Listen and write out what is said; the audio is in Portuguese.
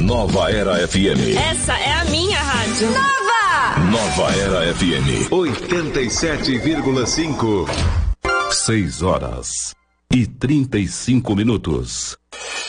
Nova Era FM. Essa é a minha rádio. Nova Era FM 87,5. 6 horas e 35 minutos.